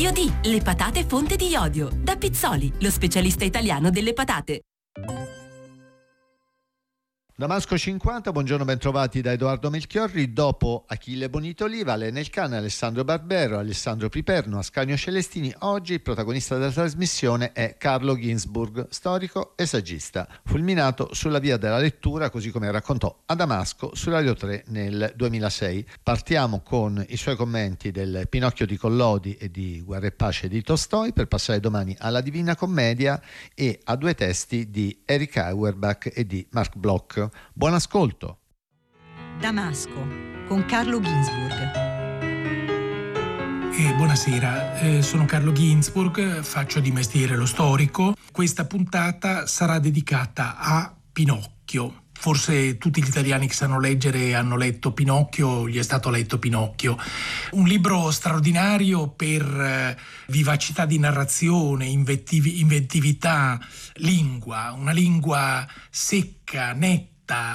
IOD, le patate fonte di iodio. Da Pizzoli, lo specialista italiano delle patate. Damasco 50, buongiorno, bentrovati da Edoardo Melchiorri. Dopo Achille Bonito Oliva, Nel Cane, Alessandro Barbero, Alessandro Piperno, Ascanio Celestini, oggi il protagonista della trasmissione è Carlo Ginzburg, storico e saggista, fulminato sulla via della lettura, così come raccontò a Damasco su Radio 3 nel 2006. Partiamo con i suoi commenti del Pinocchio di Collodi e di Guerra e Pace di Tolstoi, per passare domani alla Divina Commedia e a due testi di Erich Auerbach e di Marc Bloch. Buon ascolto. Damasco con Carlo Ginzburg. Buonasera, sono Carlo Ginzburg, faccio di mestiere lo storico. Questa puntata sarà dedicata a Pinocchio. Forse tutti gli italiani che sanno leggere hanno letto Pinocchio, gli è stato letto Pinocchio. Un libro straordinario per vivacità di narrazione, inventività, una lingua secca, netta,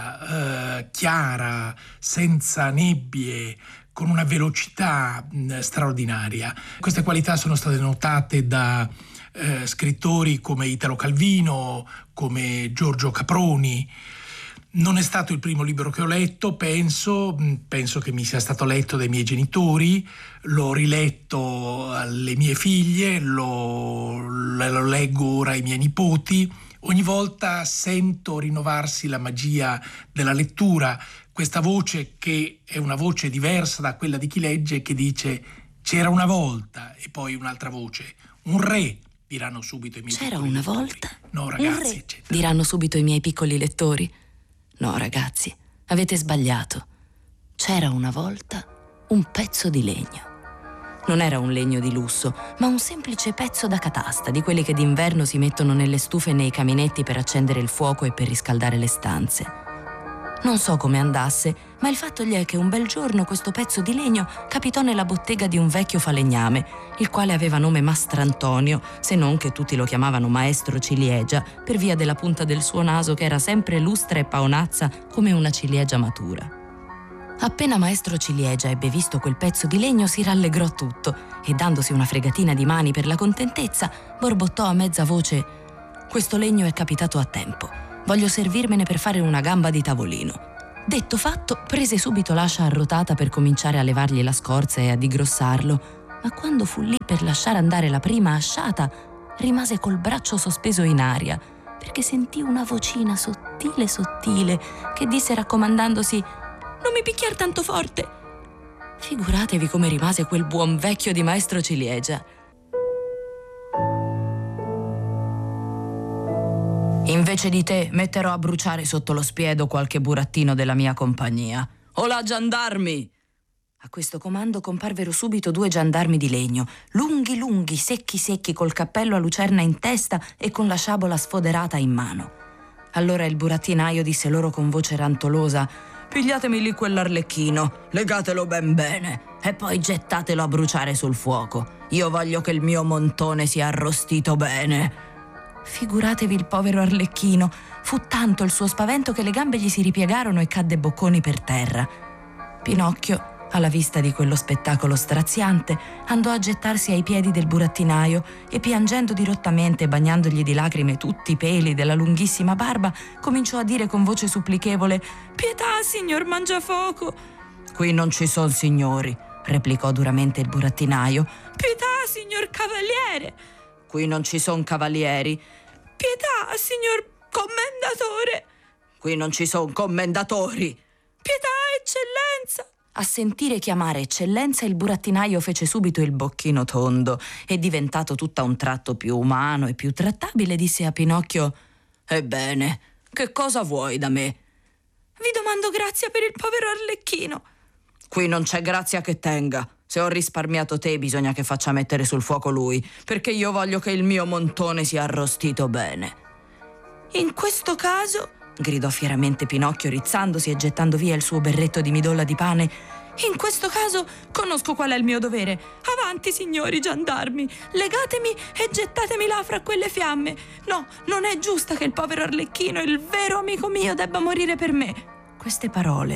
chiara, senza nebbie, con una velocità straordinaria. Queste qualità sono state notate da scrittori come Italo Calvino, come Giorgio Caproni. Non è stato il primo libro che ho letto, penso che mi sia stato letto dai miei genitori, l'ho riletto alle mie figlie, lo leggo ora ai miei nipoti. Ogni volta sento rinnovarsi la magia della lettura, questa voce che è una voce diversa da quella di chi legge, che dice «c'era una volta», e poi un'altra voce «un re», diranno subito i miei «C'era piccoli una lettori. volta?» «No, ragazzi», «un re», eccetera. diranno subito i miei piccoli lettori. «No, ragazzi, avete sbagliato. C'era una volta un pezzo di legno». Non era un legno di lusso, ma un semplice pezzo da catasta, di quelli che d'inverno si mettono nelle stufe e nei caminetti per accendere il fuoco e per riscaldare le stanze. Non so come andasse, ma il fatto gli è che un bel giorno questo pezzo di legno capitò nella bottega di un vecchio falegname, il quale aveva nome Mastrantonio, se non che tutti lo chiamavano Maestro Ciliegia, per via della punta del suo naso che era sempre lustra e paonazza come una ciliegia matura. Appena Maestro Ciliegia ebbe visto quel pezzo di legno si rallegrò tutto e, dandosi una fregatina di mani per la contentezza, borbottò a mezza voce: «Questo legno è capitato a tempo. Voglio servirmene per fare una gamba di tavolino». Detto fatto, prese subito l'ascia arrotata per cominciare a levargli la scorza e a digrossarlo, ma quando fu lì per lasciare andare la prima asciata, rimase col braccio sospeso in aria, perché sentì una vocina sottile che disse raccomandandosi: «Non mi picchiar tanto forte». Figuratevi come rimase quel buon vecchio di Maestro Ciliegia. «Invece di te metterò a bruciare sotto lo spiedo qualche burattino della mia compagnia. Olà, giandarmi!» A questo comando comparvero subito 2 giandarmi di legno, lunghi, secchi, col cappello a lucerna in testa e con la sciabola sfoderata in mano. Allora il burattinaio disse loro con voce rantolosa: «Pigliatemi lì quell'arlecchino, legatelo ben bene e poi gettatelo a bruciare sul fuoco. Io voglio che il mio montone sia arrostito bene». Figuratevi il povero arlecchino, fu tanto il suo spavento che le gambe gli si ripiegarono e cadde bocconi per terra. Pinocchio, alla vista di quello spettacolo straziante, andò a gettarsi ai piedi del burattinaio e, piangendo dirottamente e bagnandogli di lacrime tutti i peli della lunghissima barba, cominciò a dire con voce supplichevole: «Pietà, signor Mangiafoco!» «Qui non ci son signori», replicò duramente il burattinaio. «Pietà, signor Cavaliere!» «Qui non ci son cavalieri». «Pietà, signor Commendatore!» «Qui non ci son commendatori». «Pietà, eccellenza!» A sentire chiamare eccellenza, il burattinaio fece subito il bocchino tondo e, diventato tutto a un tratto più umano e più trattabile, disse a Pinocchio: «Ebbene, che cosa vuoi da me?» «Vi domando grazia per il povero arlecchino». «Qui non c'è grazia che tenga. Se ho risparmiato te, bisogna che faccia mettere sul fuoco lui, perché io voglio che il mio montone sia arrostito bene». «In questo caso», gridò fieramente Pinocchio, rizzandosi e gettando via il suo berretto di midolla di pane, «in questo caso conosco qual è il mio dovere. Avanti, signori giandarmi, legatemi e gettatemi là fra quelle fiamme. No, non è giusta che il povero arlecchino, il vero amico mio, debba morire per me». Queste parole,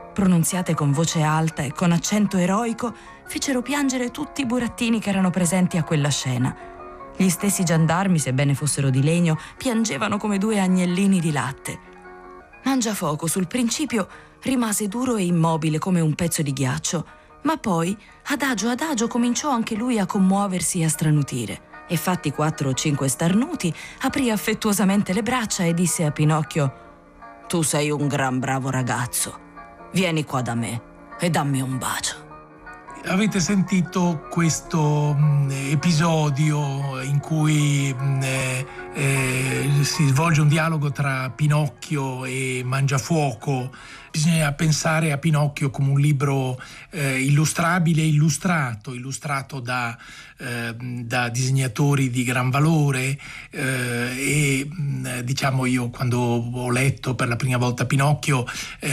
pronunziate con voce alta e con accento eroico, fecero piangere tutti i burattini che erano presenti a quella scena. Gli stessi gendarmi, sebbene fossero di legno, piangevano come due agnellini di latte. Mangiafuoco sul principio rimase duro e immobile come un pezzo di ghiaccio, ma poi, adagio, cominciò anche lui a commuoversi e a stranutire. E fatti 4 o 5 starnuti, aprì affettuosamente le braccia e disse a Pinocchio: «Tu sei un gran bravo ragazzo. Vieni qua da me e dammi un bacio». Avete sentito questo episodio in cui si svolge un dialogo tra Pinocchio e Mangiafuoco. Bisogna pensare a Pinocchio come un libro illustrabile e illustrato da disegnatori di gran valore, e diciamo, io quando ho letto per la prima volta Pinocchio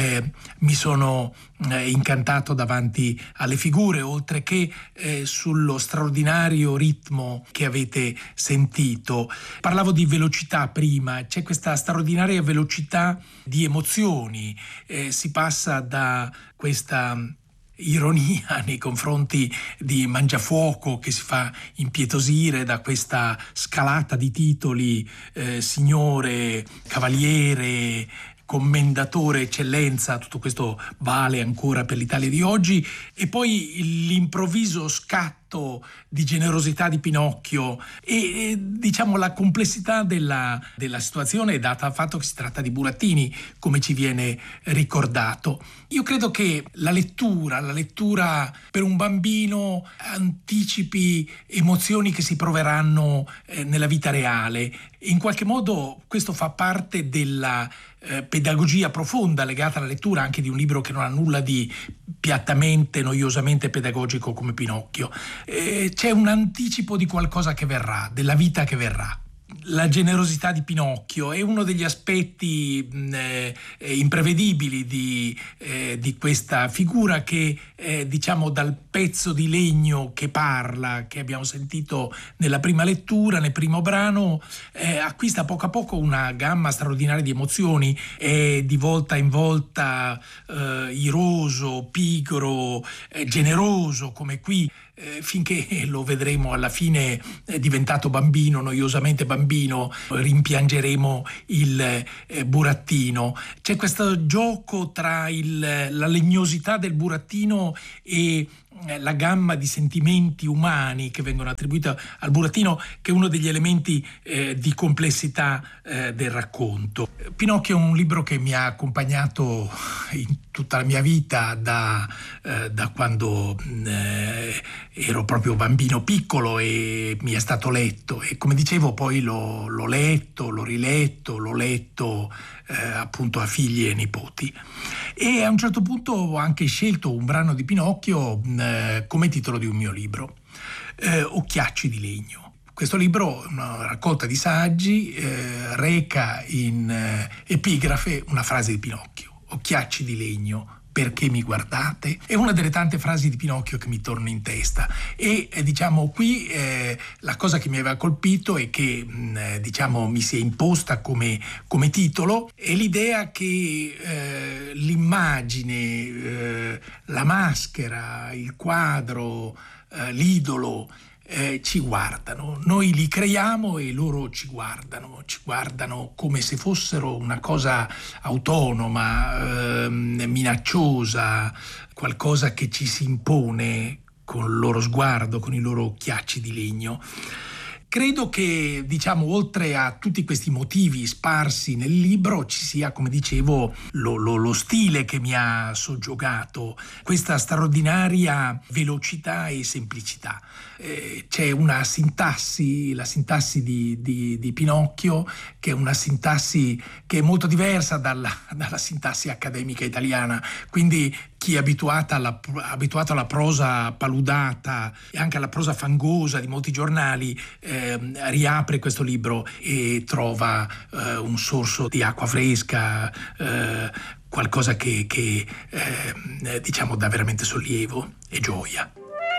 mi sono incantato davanti alle figure, oltre che sullo straordinario ritmo che avete sentito. Parlavo di velocità prima, c'è questa straordinaria velocità di emozioni, si passa da questa ironia nei confronti di Mangiafuoco che si fa impietosire da questa scalata di titoli, signore, cavaliere, commendatore, eccellenza. Tutto questo vale ancora per l'Italia di oggi, e poi l'improvviso scatto di generosità di Pinocchio e diciamo la complessità della situazione, data dal fatto che si tratta di burattini, come ci viene ricordato. Io credo che la lettura per un bambino anticipi emozioni che si proveranno nella vita reale. In qualche modo questo fa parte della pedagogia profonda legata alla lettura anche di un libro che non ha nulla di piattamente, noiosamente pedagogico come Pinocchio. C'è un anticipo di qualcosa che verrà, della vita che verrà. La generosità di Pinocchio è uno degli aspetti imprevedibili di questa figura che diciamo dal pezzo di legno che parla, che abbiamo sentito nella prima lettura, nel primo brano, acquista poco a poco una gamma straordinaria di emozioni. È di volta in volta iroso, pigro, generoso, come qui, finché lo vedremo alla fine diventato bambino, noiosamente bambino, rimpiangeremo il burattino. C'è questo gioco tra la legnosità del burattino e la gamma di sentimenti umani che vengono attribuiti al burattino, che è uno degli elementi di complessità del racconto. Pinocchio è un libro che mi ha accompagnato in tutta la mia vita, da quando ero proprio bambino piccolo e mi è stato letto, e come dicevo poi l'ho letto, l'ho riletto, l'ho letto appunto a figli e nipoti. E a un certo punto ho anche scelto un brano di Pinocchio come titolo di un mio libro, Occhiacci di legno. Questo libro, una raccolta di saggi, reca in epigrafe una frase di Pinocchio: occhiacci di legno, perché mi guardate? È una delle tante frasi di Pinocchio che mi torna in testa, e diciamo qui la cosa che mi aveva colpito e che diciamo mi si è imposta come titolo è l'idea che l'immagine, la maschera, il quadro, l'idolo ci guardano, noi li creiamo e loro ci guardano come se fossero una cosa autonoma, minacciosa, qualcosa che ci si impone con il loro sguardo, con i loro occhiacci di legno. Credo che, diciamo, oltre a tutti questi motivi sparsi nel libro, ci sia, come dicevo, lo stile che mi ha soggiogato, questa straordinaria velocità e semplicità. C'è una sintassi, la sintassi di Pinocchio, che è una sintassi che è molto diversa dalla sintassi accademica italiana, quindi chi è abituato alla prosa paludata e anche alla prosa fangosa di molti giornali riapre questo libro e trova un sorso di acqua fresca, qualcosa che diciamo dà veramente sollievo e gioia.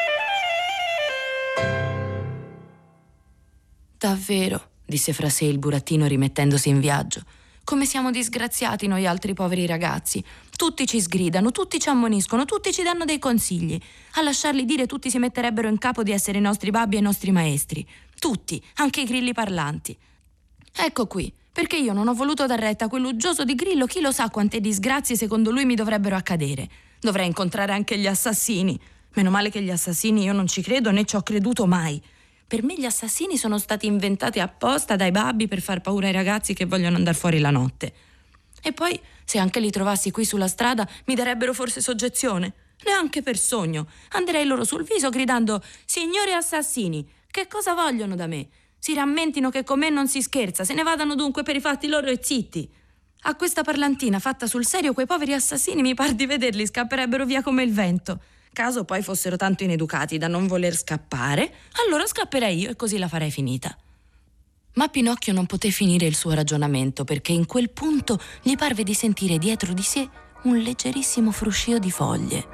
Davvero, disse fra sé il burattino rimettendosi in viaggio. Come siamo disgraziati noi altri poveri ragazzi. Tutti ci sgridano, tutti ci ammoniscono, tutti ci danno dei consigli. A lasciarli dire tutti si metterebbero in capo di essere i nostri babbi e i nostri maestri. Tutti, anche i grilli parlanti. Ecco qui, perché io non ho voluto dar retta a quell'uggioso di Grillo, chi lo sa quante disgrazie secondo lui mi dovrebbero accadere. Dovrei incontrare anche gli assassini. Meno male che gli assassini io non ci credo né ci ho creduto mai. Per me gli assassini sono stati inventati apposta dai babbi per far paura ai ragazzi che vogliono andare fuori la notte. E poi, se anche li trovassi qui sulla strada, mi darebbero forse soggezione. Neanche per sogno. Anderei loro sul viso gridando: signori assassini, che cosa vogliono da me? Si rammentino che con me non si scherza, se ne vadano dunque per i fatti loro e zitti. A questa parlantina fatta sul serio, quei poveri assassini, mi par di vederli, scapperebbero via come il vento. Caso poi fossero tanto ineducati da non voler scappare, allora scapperei io e così la farei finita. Ma Pinocchio non poté finire il suo ragionamento, perché in quel punto gli parve di sentire dietro di sé un leggerissimo fruscio di foglie.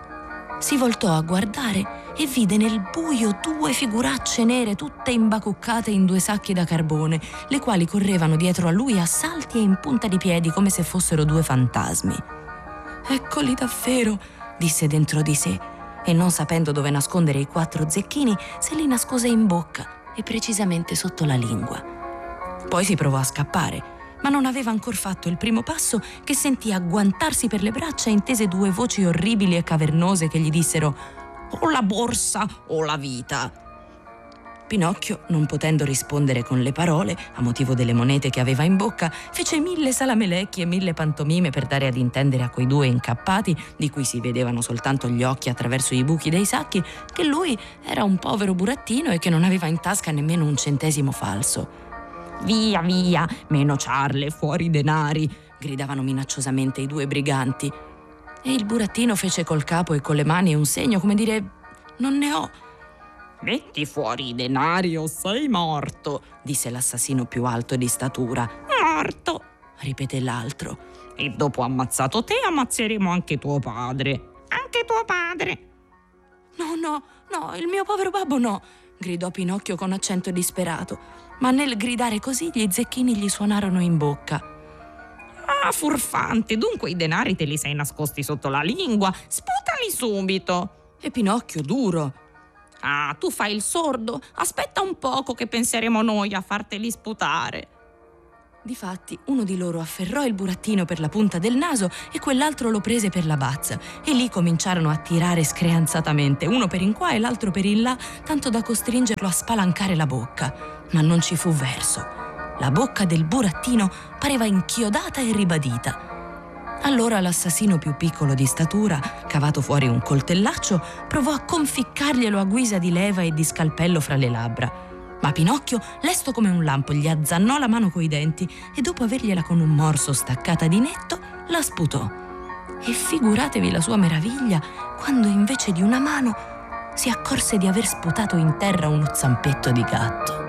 Si voltò a guardare e vide nel buio 2 figuracce nere tutte imbacuccate in 2 sacchi da carbone, le quali correvano dietro a lui a salti e in punta di piedi come se fossero 2 fantasmi. «Eccoli davvero», disse dentro di sé, e non sapendo dove nascondere i 4 zecchini, se li nascose in bocca e precisamente sotto la lingua. Poi si provò a scappare, ma non aveva ancor fatto il primo passo che sentì agguantarsi per le braccia e intese 2 voci orribili e cavernose che gli dissero: «O la borsa o la vita». Pinocchio, non potendo rispondere con le parole, a motivo delle monete che aveva in bocca, fece 1000 salamelecchi e 1000 pantomime per dare ad intendere a quei 2 incappati, di cui si vedevano soltanto gli occhi attraverso i buchi dei sacchi, che lui era un povero burattino e che non aveva in tasca nemmeno un centesimo falso. «Via, via, meno ciarle, fuori i denari», gridavano minacciosamente i 2 briganti. E il burattino fece col capo e con le mani un segno come dire: «Non ne ho». «Metti fuori i denari o sei morto», disse l'assassino più alto di statura. «Morto», ripeté l'altro. «E dopo ammazzato te ammazzeremo anche tuo padre». «Anche tuo padre». No, il mio povero babbo no», gridò Pinocchio con accento disperato, ma nel gridare così gli zecchini gli suonarono in bocca. «Ah, furfante, dunque i denari te li sei nascosti sotto la lingua, sputali subito». E Pinocchio, duro: «Ah, tu fai il sordo? Aspetta un poco che penseremo noi a farteli sputare». Difatti, uno di loro afferrò il burattino per la punta del naso e quell'altro lo prese per la bazza, e lì cominciarono a tirare screanzatamente, uno per in qua e l'altro per in là, tanto da costringerlo a spalancare la bocca. Ma non ci fu verso. La bocca del burattino pareva inchiodata e ribadita. Allora l'assassino più piccolo di statura, cavato fuori un coltellaccio, provò a conficcarglielo a guisa di leva e di scalpello fra le labbra. Ma Pinocchio, lesto come un lampo, gli azzannò la mano coi denti e dopo avergliela con un morso staccata di netto, la sputò. E figuratevi la sua meraviglia quando invece di una mano si accorse di aver sputato in terra uno zampetto di gatto.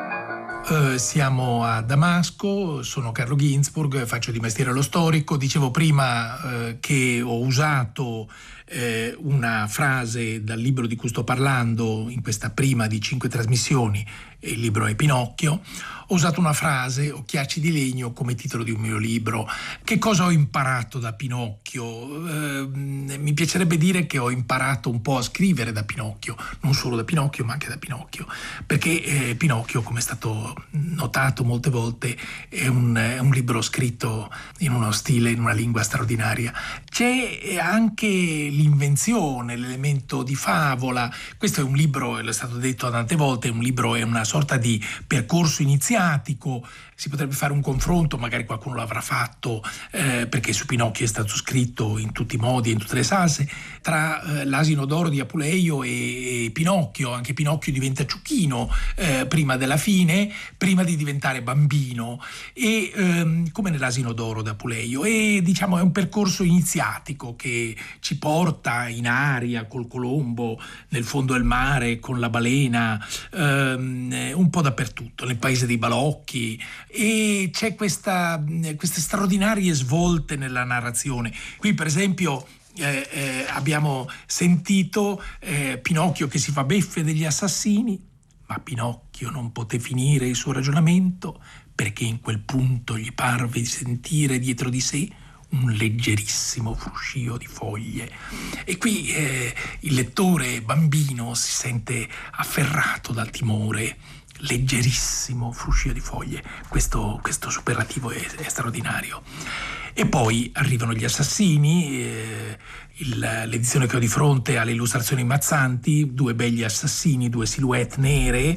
Siamo a Damasco, sono Carlo Ginzburg, faccio di mestiere lo storico. Dicevo prima che ho usato una frase dal libro di cui sto parlando in questa prima di 5 trasmissioni, il libro è Pinocchio. Ho usato una frase, Occhiacci di legno, come titolo di un mio libro. Che cosa ho imparato da Pinocchio? Mi piacerebbe dire che ho imparato un po' a scrivere da Pinocchio, non solo da Pinocchio ma anche da Pinocchio, perché Pinocchio, come è stato notato molte volte, è un libro scritto in uno stile, in una lingua straordinaria. C'è anche l'invenzione, l'elemento di favola. Questo è un libro, è stato detto tante volte, un libro è una sorta di percorso iniziatico. Si potrebbe fare un confronto, magari qualcuno l'avrà fatto, perché su Pinocchio è stato scritto in tutti i modi e in tutte le salse, tra l'asino d'oro di Apuleio e Pinocchio. Anche Pinocchio diventa ciuchino prima della fine, prima di diventare bambino, e come nell'asino d'oro di Apuleio. E diciamo è un percorso iniziatico che ci porta in aria col colombo, nel fondo del mare con la balena, un po' dappertutto, nel paese dei balocchi, e c'è queste straordinarie svolte nella narrazione. Qui per esempio abbiamo sentito Pinocchio che si fa beffe degli assassini, ma Pinocchio non poté finire il suo ragionamento perché in quel punto gli parve di sentire dietro di sé un leggerissimo fruscio di foglie. E qui il lettore bambino si sente afferrato dal timore. Leggerissimo fruscio di foglie, questo superlativo è straordinario. E poi arrivano gli assassini, l'edizione che ho di fronte ha le illustrazioni impazzanti, 2 begli assassini, 2 silhouette nere,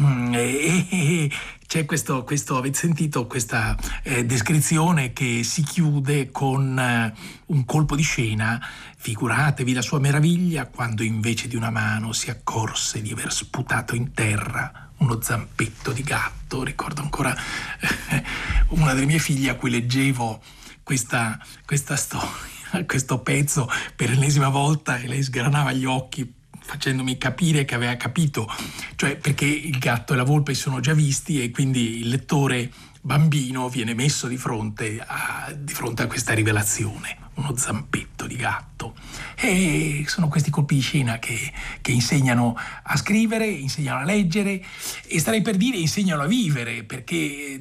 e c'è questo avete sentito questa descrizione che si chiude con un colpo di scena. Figuratevi la sua meraviglia quando invece di una mano si accorse di aver sputato in terra uno zampetto di gatto. Ricordo ancora una delle mie figlie a cui leggevo questa storia, questo pezzo per l'ennesima volta, e lei sgranava gli occhi facendomi capire che aveva capito, cioè perché il gatto e la volpe si sono già visti e quindi il lettore bambino viene messo di fronte a questa rivelazione, uno zampetto di gatto. E sono questi colpi di scena che insegnano a scrivere, insegnano a leggere e starei per dire insegnano a vivere, perché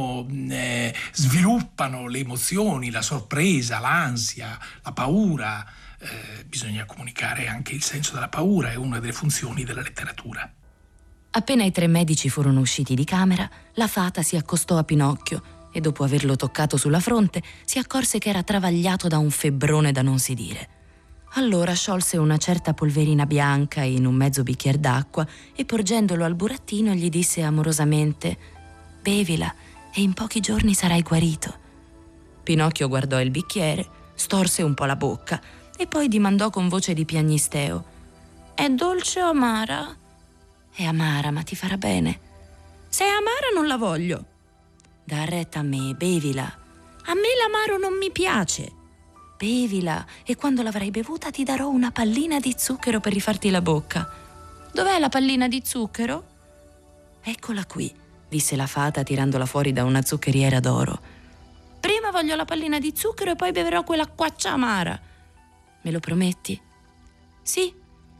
sviluppano le emozioni, la sorpresa, l'ansia, la paura. Bisogna comunicare anche il senso della paura, è una delle funzioni della letteratura. Appena i 3 medici furono usciti di camera, la fata si accostò a Pinocchio e dopo averlo toccato sulla fronte si accorse che era travagliato da un febbrone da non si dire. Allora sciolse una certa polverina bianca in un mezzo bicchiere d'acqua e porgendolo al burattino gli disse amorosamente: «Bevila e in pochi giorni sarai guarito». Pinocchio guardò il bicchiere, storse un po' la bocca e poi dimandò con voce di piagnisteo: «È dolce o amara?» «È amara, ma ti farà bene». «Se è amara non la voglio». «Da retta a me, bevila». «A me l'amaro non mi piace». «Bevila e quando l'avrai bevuta ti darò una pallina di zucchero per rifarti la bocca». «Dov'è la pallina di zucchero?» «Eccola qui», disse la fata tirandola fuori da una zuccheriera d'oro. «Prima voglio la pallina di zucchero e poi beverò quell'acquaccia amara». «Me lo prometti?» «Sì».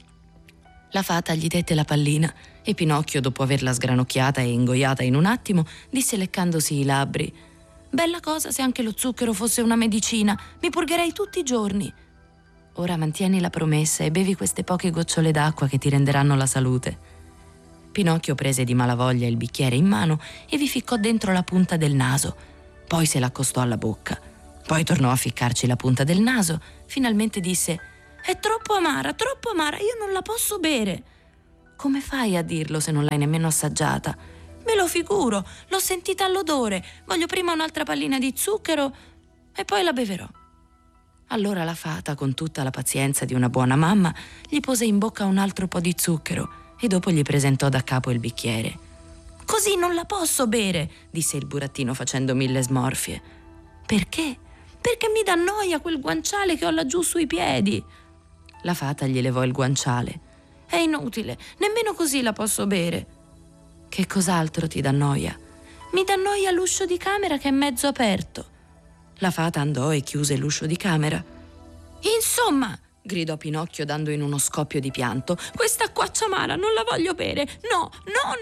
La fata gli dette la pallina e Pinocchio, dopo averla sgranocchiata e ingoiata in un attimo, disse leccandosi i labbri: «Bella cosa se anche lo zucchero fosse una medicina, mi purgherei tutti i giorni». «Ora mantieni la promessa e bevi queste poche gocciole d'acqua che ti renderanno la salute». Pinocchio prese di malavoglia il bicchiere in mano e vi ficcò dentro la punta del naso, poi se l'accostò alla bocca, poi tornò a ficcarci la punta del naso, finalmente disse: «È troppo amara, io non la posso bere». «Come fai a dirlo se non l'hai nemmeno assaggiata?» «Me lo figuro, l'ho sentita all'odore, voglio prima un'altra pallina di zucchero e poi la beverò». Allora la fata, con tutta la pazienza di una buona mamma, gli pose in bocca un altro po' di zucchero e dopo gli presentò da capo il bicchiere. «Così non la posso bere», disse il burattino facendo 1000 smorfie. «Perché?» «Perché mi dà noia quel guanciale che ho laggiù sui piedi». La fata gli levò il guanciale. «È inutile, nemmeno così la posso bere». «Che cos'altro ti dà noia?» «Mi dà noia l'uscio di camera che è mezzo aperto». La fata andò e chiuse l'uscio di camera. «Insomma», gridò Pinocchio dando in uno scoppio di pianto, «questa acquaccia amara non la voglio bere, no».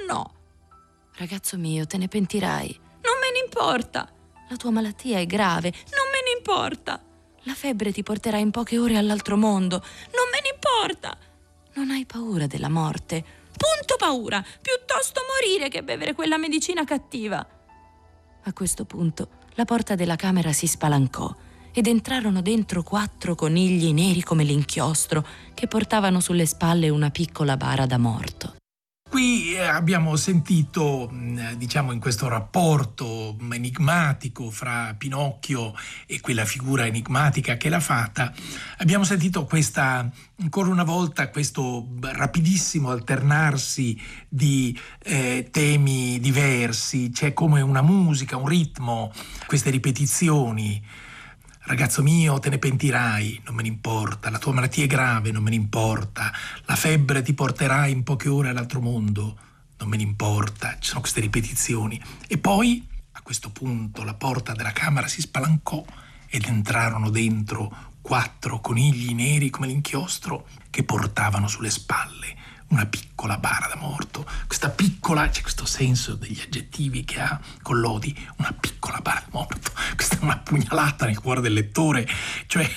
«Ragazzo mio, te ne pentirai». «Non me ne importa». «La tua malattia è grave». «Non me ne importa». «La febbre ti porterà in poche ore all'altro mondo». «Non me ne importa». «Non hai paura della morte?» «Punto paura, piuttosto morire che bevere quella medicina cattiva». A questo punto la porta della camera si spalancò ed entrarono dentro 4 conigli neri come l'inchiostro che portavano sulle spalle una piccola bara da morto. Qui abbiamo sentito, in questo rapporto enigmatico fra Pinocchio e quella figura enigmatica che è la fata, abbiamo sentito ancora una volta questo rapidissimo alternarsi di temi diversi, c'è come una musica, un ritmo, queste ripetizioni. «Ragazzo mio, te ne pentirai, non me ne importa, la tua malattia è grave, non me ne importa, la febbre ti porterà in poche ore all'altro mondo, non me ne importa», ci sono queste ripetizioni. E poi, a questo punto, la porta della camera si spalancò ed entrarono dentro 4 conigli neri come l'inchiostro che portavano sulle spalle una piccola piccola bara da morto, questa piccola, c'è questo senso degli aggettivi che ha Collodi, una piccola bara da morto, questa è una pugnalata nel cuore del lettore, cioè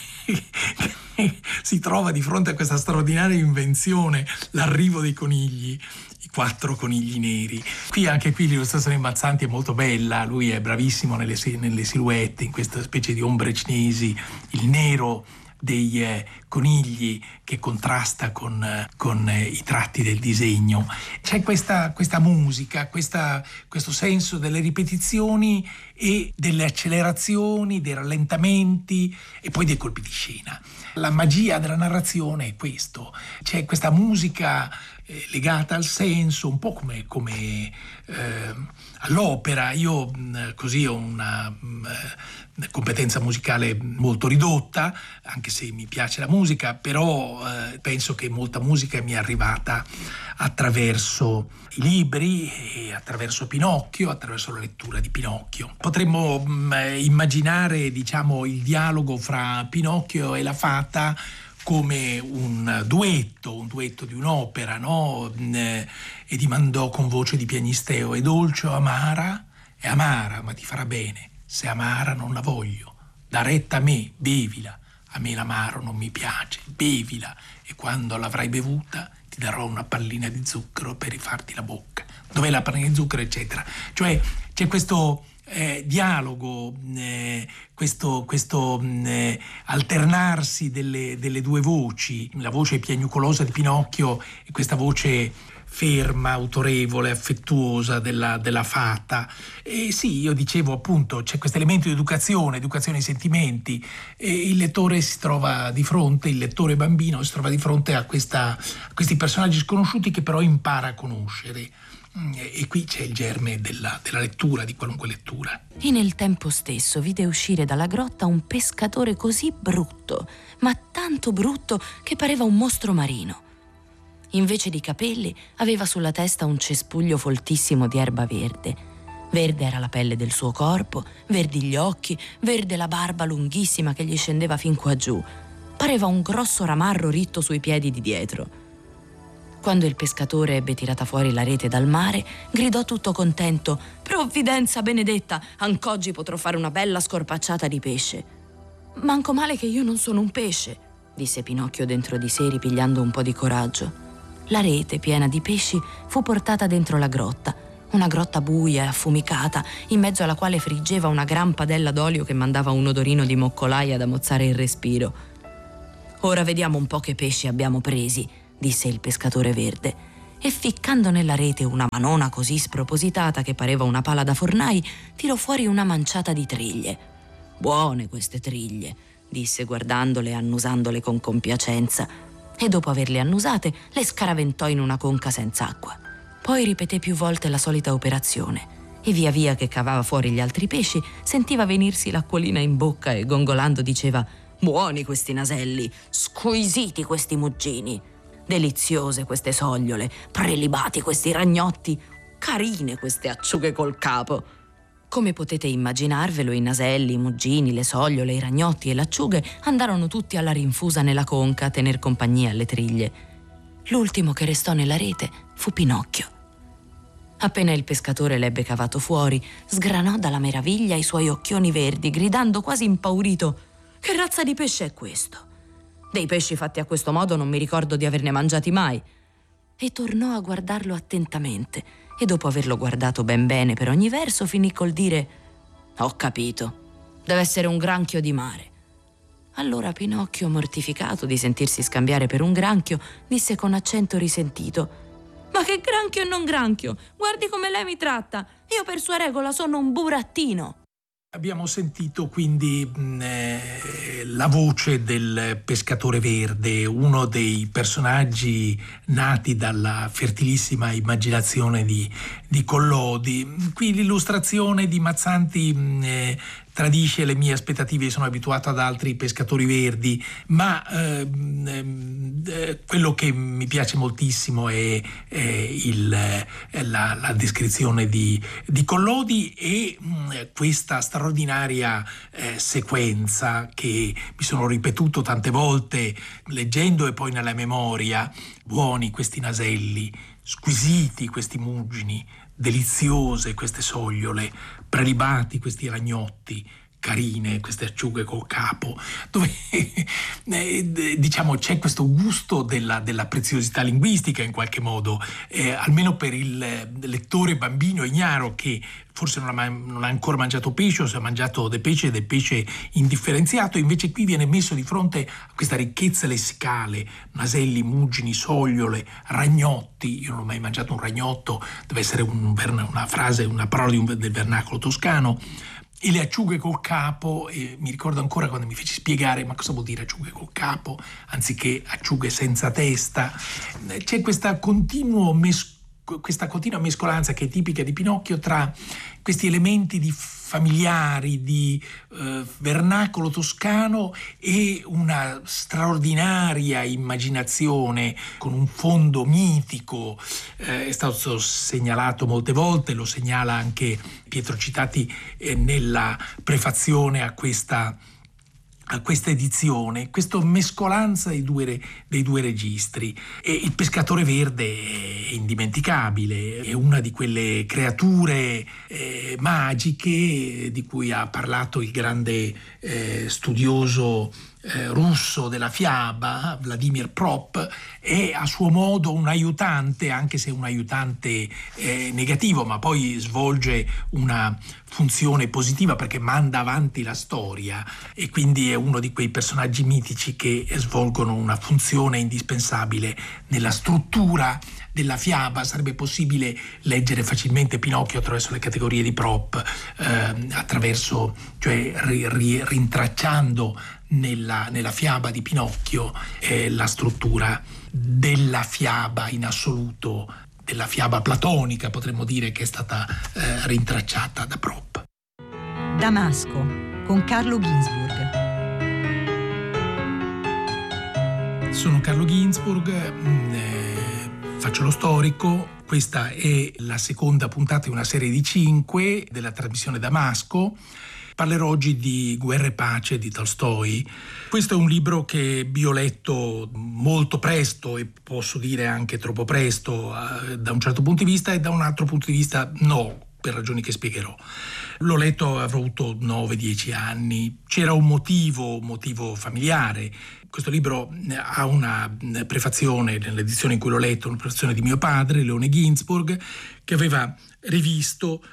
si trova di fronte a questa straordinaria invenzione, l'arrivo dei conigli, i 4 conigli neri. Anche qui l'illustrazione di Mazzanti è molto bella, lui è bravissimo nelle silhouette, in questa specie di ombre cinesi, il nero dei conigli che contrasta con i tratti del disegno. C'è questa musica, questo senso delle ripetizioni e delle accelerazioni, dei rallentamenti e poi dei colpi di scena. La magia della narrazione è questo, c'è questa musica legata al senso, un po' come all'opera. Io così ho una competenza musicale molto ridotta, anche se mi piace la musica, però penso che molta musica mi è arrivata attraverso i libri e attraverso Pinocchio, attraverso la lettura di Pinocchio. Potremmo immaginare, diciamo, il dialogo fra Pinocchio e la fata come un duetto di un'opera, no? E dimandò con voce di piagnisteo: è dolce o amara? È amara, ma ti farà bene. Se amara non la voglio. Da retta a me, bevila. A me l'amaro non mi piace, bevila. E quando l'avrai bevuta ti darò una pallina di zucchero per rifarti la bocca. Dov'è la pallina di zucchero, eccetera. Cioè c'è questo dialogo, questo alternarsi delle due voci, la voce piagnucolosa di Pinocchio e questa voce ferma, autorevole, affettuosa della fata. E sì, io dicevo appunto, c'è questo elemento di educazione ai sentimenti, e il lettore si trova di fronte, il lettore bambino si trova di fronte a questi personaggi sconosciuti che però impara a conoscere. E qui c'è il germe della lettura, di qualunque lettura. E nel tempo stesso vide uscire dalla grotta un pescatore così brutto, ma tanto brutto che pareva un mostro marino. Invece di capelli aveva sulla testa un cespuglio foltissimo di erba verde. Verde era la pelle del suo corpo, verdi gli occhi, verde la barba lunghissima che gli scendeva fin qua giù. Pareva un grosso ramarro ritto sui piedi di dietro. Quando il pescatore ebbe tirata fuori la rete dal mare, gridò tutto contento: «Provvidenza benedetta, anc'oggi potrò fare una bella scorpacciata di pesce». «Manco male che io non sono un pesce», disse Pinocchio dentro di sé, ripigliando un po' di coraggio. La rete, piena di pesci, fu portata dentro la grotta, una grotta buia e affumicata, in mezzo alla quale friggeva una gran padella d'olio che mandava un odorino di moccolaia da mozzare il respiro. «Ora vediamo un po' che pesci abbiamo presi», disse il pescatore verde, e ficcando nella rete una manona così spropositata che pareva una pala da fornai, tirò fuori una manciata di triglie. «Buone queste triglie», disse guardandole e annusandole con compiacenza, e dopo averle annusate le scaraventò in una conca senza acqua. Poi ripeté più volte la solita operazione e via via che cavava fuori gli altri pesci sentiva venirsi l'acquolina in bocca e gongolando diceva: «Buoni questi naselli, squisiti questi muggini, deliziose queste sogliole, prelibati questi ragnotti, carine queste acciughe col capo». Come potete immaginarvelo, i naselli, i muggini, le sogliole, i ragnotti e le acciughe andarono tutti alla rinfusa nella conca a tener compagnia alle triglie. L'ultimo che restò nella rete fu Pinocchio. Appena il pescatore l'ebbe cavato fuori, sgranò dalla meraviglia i suoi occhioni verdi, gridando quasi impaurito: «Che razza di pesce è questo? Dei pesci fatti a questo modo non mi ricordo di averne mangiati mai». E tornò a guardarlo attentamente, e dopo averlo guardato ben bene per ogni verso finì col dire: «Ho capito, deve essere un granchio di mare». Allora Pinocchio, mortificato di sentirsi scambiare per un granchio, disse con accento risentito: «Ma che granchio e non granchio? Guardi come lei mi tratta, io per sua regola sono un burattino». Abbiamo sentito quindi la voce del pescatore verde, uno dei personaggi nati dalla fertilissima immaginazione di Collodi. Qui l'illustrazione di Mazzanti tradisce le mie aspettative, sono abituato ad altri pescatori verdi, ma quello che mi piace moltissimo è la descrizione di Collodi e questa straordinaria sequenza che mi sono ripetuto tante volte leggendo e poi nella memoria. Buoni questi naselli, squisiti questi muggini, deliziose queste sogliole, prelibati questi ragnotti, carine queste acciughe col capo, dove diciamo c'è questo gusto della preziosità linguistica in qualche modo, almeno per il lettore bambino ignaro che forse non ha ancora mangiato pesce o se ha mangiato del pesce indifferenziato. Invece qui viene messo di fronte a questa ricchezza lessicale: naselli, muggini, sogliole, ragnotti. Io non ho mai mangiato un ragnotto, deve essere una frase, una parola del vernacolo toscano. E le acciughe col capo, mi ricordo ancora quando mi feci spiegare ma cosa vuol dire acciughe col capo anziché acciughe senza testa. C'è questa continua mescolanza che è tipica di Pinocchio tra questi elementi di familiari, di vernacolo toscano e una straordinaria immaginazione con un fondo mitico. È stato segnalato molte volte, lo segnala anche Pietro Citati nella prefazione a questa edizione, questa mescolanza dei due registri. E il pescatore verde è indimenticabile, è una di quelle creature magiche di cui ha parlato il grande studioso russo della fiaba, Vladimir Prop. È a suo modo un aiutante, anche se un aiutante negativo, ma poi svolge una funzione positiva perché manda avanti la storia e quindi è uno di quei personaggi mitici che svolgono una funzione indispensabile nella struttura della fiaba. Sarebbe possibile leggere facilmente Pinocchio attraverso le categorie di Prop, rintracciando nella fiaba di Pinocchio la struttura della fiaba in assoluto, della fiaba platonica, potremmo dire, che è stata rintracciata da Prop. Damasco con Carlo Ginzburg. Sono Carlo Ginzburg, faccio lo storico. Questa è la seconda puntata di una serie di 5 della trasmissione Damasco. Parlerò oggi di Guerra e pace di Tolstoj. Questo è un libro che io ho letto molto presto e posso dire anche troppo presto da un certo punto di vista, e da un altro punto di vista no, per ragioni che spiegherò. L'ho letto, avrò avuto 9-10 anni. C'era un motivo familiare. Questo libro ha una prefazione, nell'edizione in cui l'ho letto, una prefazione di mio padre, Leone Ginzburg, che aveva rivisto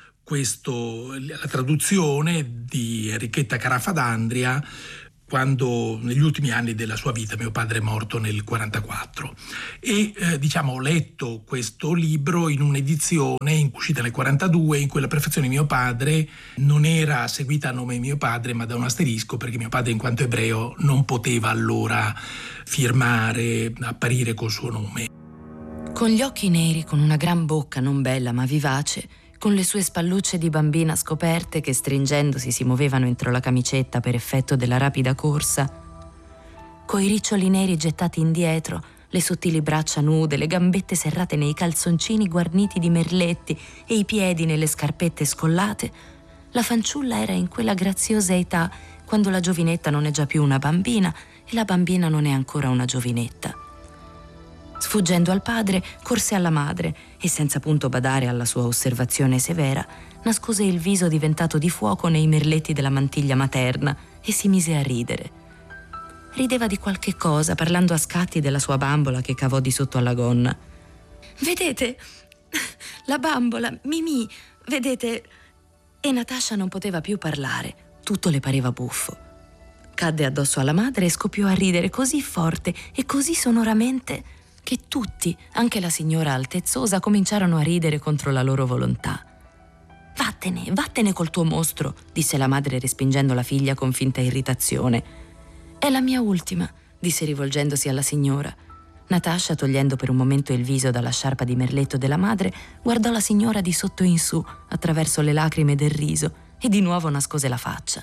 la traduzione di Enrichetta Carafa d'Andria quando negli ultimi anni della sua vita, mio padre è morto nel 1944, e ho letto questo libro in un'edizione uscita nel 1942 in cui la prefazione di mio padre non era seguita a nome di mio padre ma da un asterisco, perché mio padre in quanto ebreo non poteva allora firmare, apparire col suo nome. Con gli occhi neri, con una gran bocca non bella ma vivace, con le sue spallucce di bambina scoperte che stringendosi si muovevano entro la camicetta per effetto della rapida corsa, coi riccioli neri gettati indietro, le sottili braccia nude, le gambette serrate nei calzoncini guarniti di merletti e i piedi nelle scarpette scollate, la fanciulla era in quella graziosa età quando la giovinetta non è già più una bambina e la bambina non è ancora una giovinetta. Sfuggendo al padre, corse alla madre e, senza punto badare alla sua osservazione severa, nascose il viso diventato di fuoco nei merletti della mantiglia materna e si mise a ridere. Rideva di qualche cosa, parlando a scatti della sua bambola che cavò di sotto alla gonna. «Vedete? La bambola, Mimì, vedete?» E Natascia non poteva più parlare, tutto le pareva buffo. Cadde addosso alla madre e scoppiò a ridere così forte e così sonoramente che tutti, anche la signora altezzosa, cominciarono a ridere contro la loro volontà. Vattene col tuo mostro», disse la madre respingendo la figlia con finta irritazione. «È la mia ultima», disse rivolgendosi alla signora. Natascia, togliendo per un momento il viso dalla sciarpa di merletto della madre, guardò la signora di sotto in su, attraverso le lacrime del riso, e di nuovo nascose la faccia.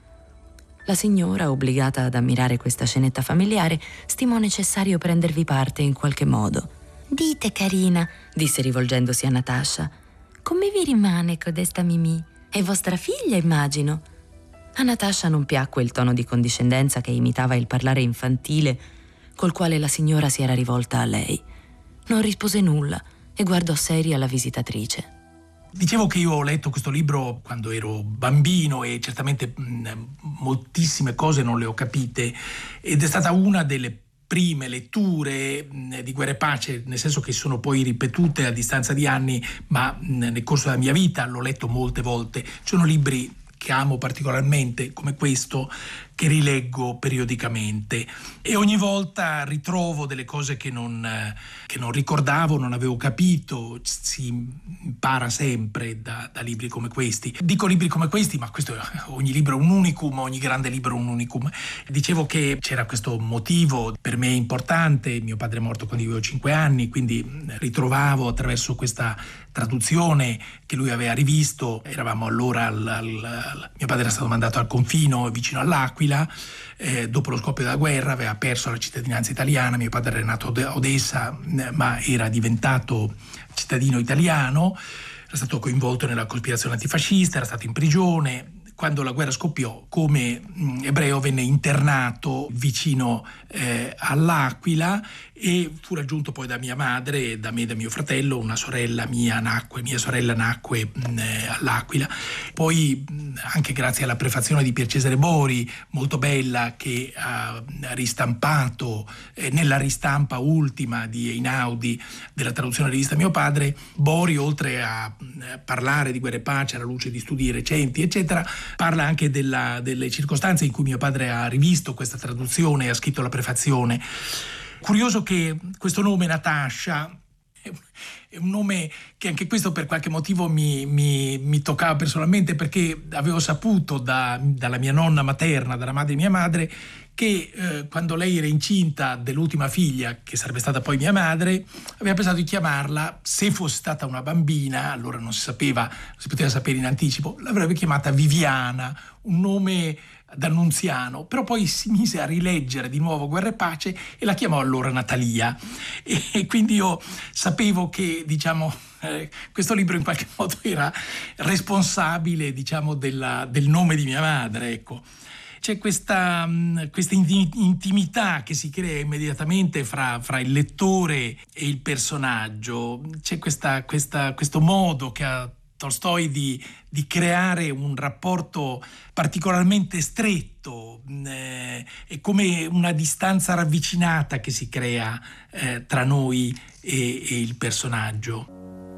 La signora, obbligata ad ammirare questa scenetta familiare, stimò necessario prendervi parte in qualche modo. «Dite, carina», disse rivolgendosi a Natascia, «come vi rimane codesta Mimì? È vostra figlia, immagino?» A Natascia non piacque il tono di condiscendenza che imitava il parlare infantile col quale la signora si era rivolta a lei. Non rispose nulla e guardò seria la visitatrice. Dicevo che io ho letto questo libro quando ero bambino e certamente moltissime cose non le ho capite, ed è stata una delle prime letture di Guerra e Pace, nel senso che sono poi ripetute a distanza di anni, ma nel corso della mia vita l'ho letto molte volte. Ci sono libri che amo particolarmente, come questo, che rileggo periodicamente, e ogni volta ritrovo delle cose che non ricordavo, non avevo capito. Si impara sempre da libri come questi. Dico libri come questi, ma ogni libro è un unicum, ogni grande libro è un unicum. Dicevo che c'era questo motivo per me importante. Mio padre è morto quando io avevo 5 anni, quindi ritrovavo attraverso questa traduzione che lui aveva rivisto. Eravamo allora mio padre era stato mandato al confino vicino all'Aquila. Dopo lo scoppio della guerra aveva perso la cittadinanza italiana. Mio padre era nato a Odessa, ma era diventato cittadino italiano, era stato coinvolto nella cospirazione antifascista, era stato in prigione. Quando la guerra scoppiò, come ebreo venne internato vicino all'Aquila e fu raggiunto poi da mia madre, da me e da mio fratello. Mia sorella nacque all'Aquila. Poi, anche grazie alla prefazione di Pier Cesare Bori, molto bella, che ha ristampato nella ristampa ultima di Einaudi della traduzione rivista Mio Padre, Bori, oltre a parlare di Guerra e Pace alla luce di studi recenti, eccetera, parla anche delle circostanze in cui mio padre ha rivisto questa traduzione e ha scritto la prefazione. Curioso che questo nome Natascia è un nome che anche questo per qualche motivo mi toccava personalmente, perché avevo saputo dalla mia nonna materna, dalla madre di mia madre, che quando lei era incinta dell'ultima figlia, che sarebbe stata poi mia madre, aveva pensato di chiamarla, se fosse stata una bambina, allora non si poteva sapere in anticipo, l'avrebbe chiamata Viviana, un nome d'annunziano, però poi si mise a rileggere di nuovo Guerra e Pace e la chiamò allora Natalia, e quindi io sapevo che, questo libro in qualche modo era responsabile, del nome di mia madre, ecco. C'è questa intimità che si crea immediatamente fra il lettore e il personaggio. C'è questo modo che ha Tolstoi di creare un rapporto particolarmente stretto, è come una distanza ravvicinata che si crea tra noi e il personaggio.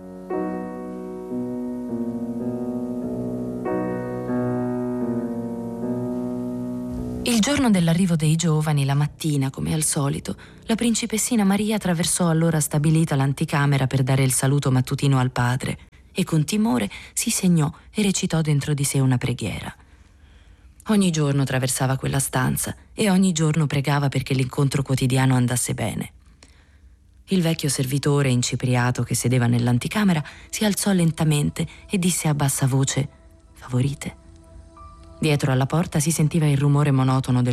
Il giorno dell'arrivo dei giovani, la mattina, come al solito, la principessina Maria attraversò all'ora stabilita l'anticamera per dare il saluto mattutino al padre e con timore si segnò e recitò dentro di sé una preghiera. Ogni giorno attraversava quella stanza e ogni giorno pregava perché l'incontro quotidiano andasse bene. Il vecchio servitore incipriato che sedeva nell'anticamera si alzò lentamente e disse a bassa voce: «Favorite?» Dietro alla porta si sentiva il rumore monotono del